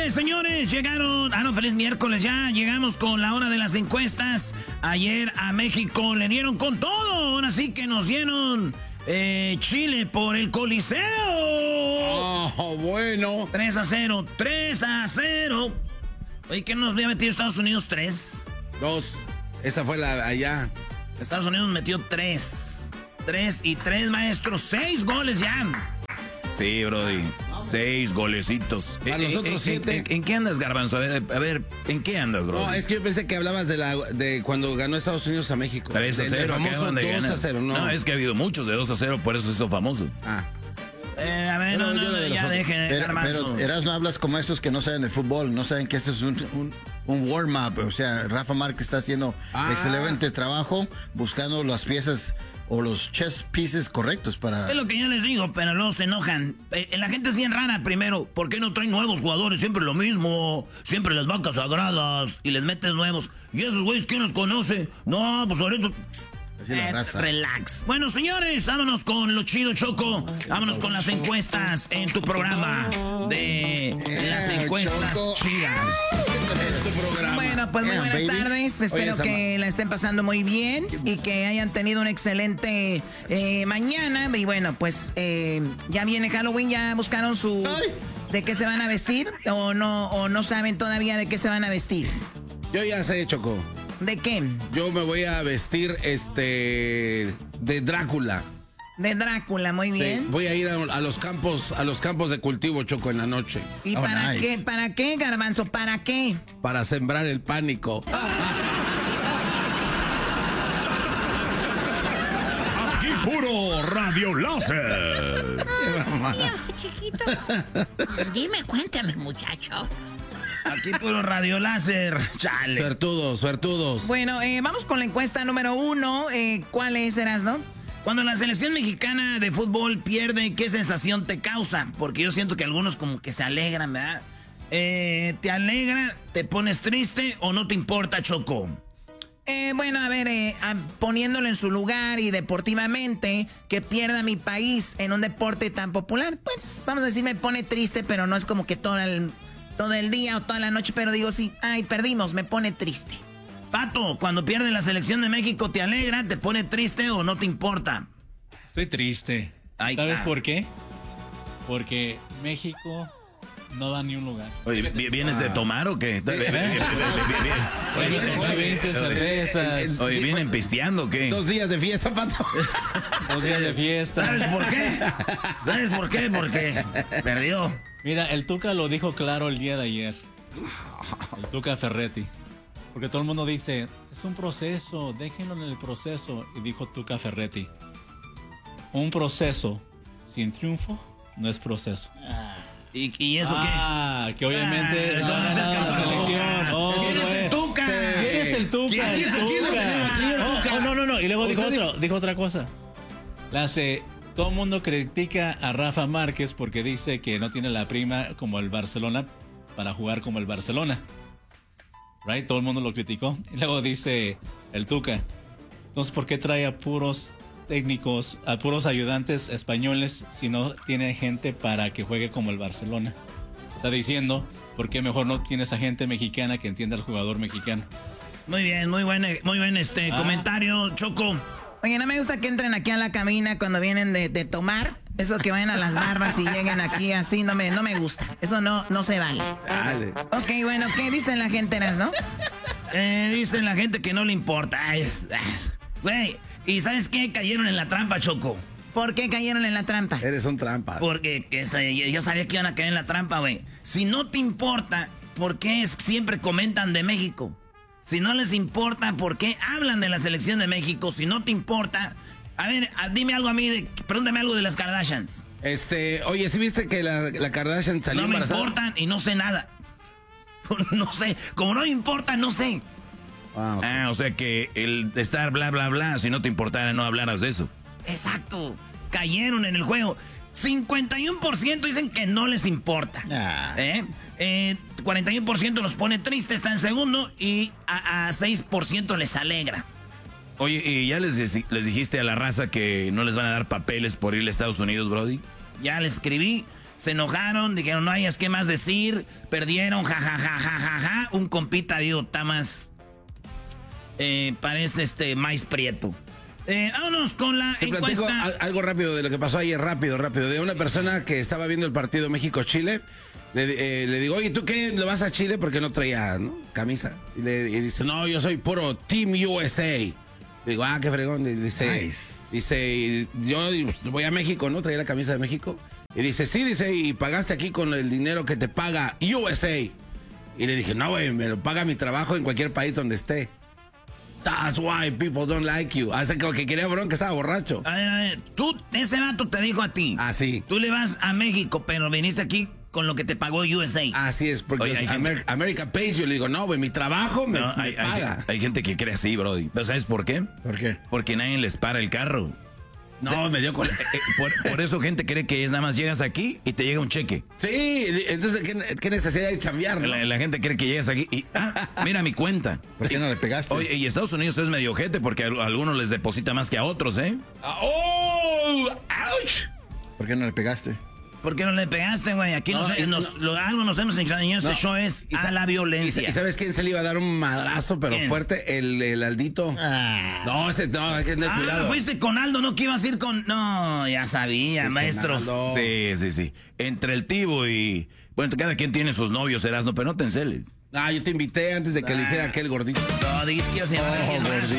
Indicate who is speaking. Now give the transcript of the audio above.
Speaker 1: señores, llegaron... Ah, no, feliz miércoles ya. Llegamos con la hora de las encuestas. Ayer a México le dieron con todo. Ahora sí que nos dieron Chile por el Coliseo.
Speaker 2: Oh, bueno.
Speaker 1: 3-0, 3-0. Oye, ¿qué nos había metido Estados Unidos? 3.
Speaker 2: 2. Esa fue la allá.
Speaker 1: Estados Unidos metió 3. 3 y 3, maestro. 6 goles ya.
Speaker 3: Sí, brody. 6 golecitos.
Speaker 2: A los otros 7.
Speaker 3: ¿En qué andas, Garbanzo? A ver, ¿en qué andas, bro?
Speaker 2: No, es que yo pensé que hablabas de cuando ganó Estados Unidos a México.
Speaker 3: 3-0.
Speaker 2: El famoso 2-0,
Speaker 3: no, es que ha habido muchos de 2-0, por eso se hizo famoso.
Speaker 2: Ah.
Speaker 1: A ver, no, ya dejen.
Speaker 4: Pero Erasmo, hablas como esos que no saben de fútbol, no saben que este es un warm-up. O sea, Rafa Márquez está haciendo excelente trabajo buscando las piezas o los chess pieces correctos para...
Speaker 1: Es lo que yo les digo, pero luego se enojan. La gente es bien rara, primero. ¿Por qué no traen nuevos jugadores? Siempre lo mismo. Siempre las vacas sagradas. Y les metes nuevos. ¿Y esos güeyes quién los conoce? No, pues ahorita... relax. Bueno, señores, vámonos con lo chido, Choco. Vámonos con las encuestas en tu programa de las encuestas chidas.
Speaker 5: Bueno, pues muy buenas tardes. Espero que la estén pasando muy bien y que hayan tenido un excelente mañana. Y bueno, pues ya viene Halloween, ya buscaron de qué se van a vestir o no saben todavía de qué se van a vestir.
Speaker 2: Yo ya sé, Choco.
Speaker 5: ¿De qué?
Speaker 2: Yo me voy a vestir de Drácula.
Speaker 5: De Drácula, muy bien.
Speaker 2: Sí, voy a ir a los campos de cultivo, Choco, en la noche.
Speaker 5: ¿Y para qué? ¿Para qué, Garbanzo? ¿Para qué?
Speaker 2: Para sembrar el pánico.
Speaker 3: Aquí puro Radio Láser.
Speaker 6: Chiquito. Dime, cuéntame, muchacho.
Speaker 1: Aquí puro Radio Láser. Chale.
Speaker 2: Suertudos.
Speaker 5: Bueno, vamos con la encuesta número 1. ¿Cuál es, Erasno?
Speaker 1: Cuando la selección mexicana de fútbol pierde, ¿qué sensación te causa? Porque yo siento que algunos como que se alegran, ¿verdad? ¿Te alegra, te pones triste o no te importa, Choco?
Speaker 5: Bueno, a ver, poniéndolo en su lugar y deportivamente, que pierda mi país en un deporte tan popular, pues vamos a decir, me pone triste, pero no es como que todo el día o toda la noche, pero digo, sí, ay, perdimos, me pone triste.
Speaker 1: Pato, cuando pierde la selección de México, ¿te alegra, te pone triste o no te importa?
Speaker 7: Estoy triste. ¿Sabes por qué? Porque México no da ni un lugar.
Speaker 3: Oye, ¿vienes de tomar o qué? Oye, ¿vienen pisteando o qué?
Speaker 2: 2 días de fiesta, Pato.
Speaker 7: 2 días de fiesta.
Speaker 1: ¿Sabes por qué? ¿Sabes por qué? Porque perdió.
Speaker 7: Mira, el Tuca lo dijo claro el día de ayer. El Tuca Ferretti. Porque todo el mundo dice, es un proceso, déjenlo en el proceso. Y dijo Tuca Ferretti, un proceso sin triunfo no es proceso.
Speaker 1: ¿Y eso qué?
Speaker 7: Que obviamente...
Speaker 1: ¿Quién es el Tuca?
Speaker 7: ¿Quién es el Tuca?
Speaker 1: ¿Quién es el Tuca?
Speaker 7: No. Y luego dijo otra cosa. Todo el mundo critica a Rafa Márquez porque dice que no tiene la prima como el Barcelona para jugar como el Barcelona. Right? Todo el mundo lo criticó. Y luego dice el Tuca, entonces ¿por qué trae a puros técnicos, a puros ayudantes españoles si no tiene gente para que juegue como el Barcelona? Está diciendo, ¿por qué mejor no tienes a gente mexicana que entienda al jugador mexicano?
Speaker 1: Muy bien, muy buen comentario, Choco.
Speaker 5: Oye, no me gusta que entren aquí a la cabina cuando vienen de tomar. Eso que vayan a las barbas y lleguen aquí así, no me gusta. Eso no se vale.
Speaker 2: Dale.
Speaker 5: Ok, bueno, ¿qué dicen la gente, no?
Speaker 1: Dicen la gente que no le importa. Güey, ¿y sabes qué? Cayeron en la trampa, Choco.
Speaker 5: ¿Por qué cayeron en la trampa?
Speaker 2: Eres un trampa.
Speaker 1: Porque yo sabía que iban a caer en la trampa, güey. Si no te importa, ¿por qué siempre comentan de México? Si no les importa, ¿por qué hablan de la selección de México? Si no te importa... A ver, dime algo a mí, pregúntame algo de las Kardashians.
Speaker 2: Oye, ¿sí viste que la Kardashian salió embarazada?
Speaker 1: No me importan y no sé nada. No sé, como no me importa, no sé.
Speaker 3: O sea que el estar bla, bla, bla, si no te importara, no hablaras de eso.
Speaker 1: Exacto, cayeron en el juego. 51% dicen que no les importa. 41% los pone triste, está en segundo, y a 6% les alegra.
Speaker 3: Oye, ¿y ya les dijiste a la raza que no les van a dar papeles por ir a Estados Unidos, Brody?
Speaker 1: Ya les escribí. Se enojaron, dijeron, no hay qué más decir. Perdieron, jajajajaja. Un compita, digo, está más... parece Maíz Prieto. Vámonos con la encuesta.
Speaker 2: Algo rápido de lo que pasó ayer, rápido. De una persona que estaba viendo el partido México-Chile. Le digo, oye, ¿tú qué? ¿Le vas a Chile? Porque no traía, ¿no? Camisa. Y dice, no, yo soy puro Team USA. Le digo, qué fregón. Y dice, yo voy a México, ¿no? Traía la camisa de México. Y dice, sí, y pagaste aquí con el dinero que te paga USA. Y le dije, no, güey, me lo paga mi trabajo en cualquier país donde esté. That's why people don't like you. Hace como que quería bronca, estaba borracho.
Speaker 1: A ver, ese vato te dijo a ti.
Speaker 2: Sí.
Speaker 1: Tú le vas a México, pero viniste aquí con lo que te pagó USA.
Speaker 2: Así es, porque America pays. Yo le digo, no, güey, mi trabajo me paga.
Speaker 3: Hay gente que cree así, brody. ¿Pero sabes por qué?
Speaker 4: ¿Por qué?
Speaker 3: Porque nadie les para el carro.
Speaker 2: No, me dio con...
Speaker 3: por eso gente cree que es nada más llegas aquí y te llega un cheque.
Speaker 2: Sí, entonces, ¿qué necesidad de chambear, no?
Speaker 3: La gente cree que llegas aquí y... mira mi cuenta.
Speaker 4: ¿Por qué no le pegaste?
Speaker 3: Oye, y Estados Unidos es medio ojete porque a algunos les deposita más que a otros, ¿eh?
Speaker 2: ¡Ouch!
Speaker 4: ¿Por qué no le pegaste?
Speaker 1: ¿Por qué no le pegaste, güey? Aquí algo nos hemos enseñado este show es a la violencia.
Speaker 2: ¿Y sabes quién se le iba a dar un madrazo, pero
Speaker 1: ¿quién?
Speaker 2: Fuerte? El Aldito. No, hay que tener cuidado.
Speaker 1: Fuiste con Aldo, ¿no? Que ibas a ir con... No, ya sabía, maestro.
Speaker 3: Sí. Entre el Tibo y... Bueno, cada quien tiene sus novios, Erasno, pero no te enceles.
Speaker 2: Yo te invité antes de que le dijera aquel gordito.
Speaker 1: No, dices que ibas a llamar a alguien más.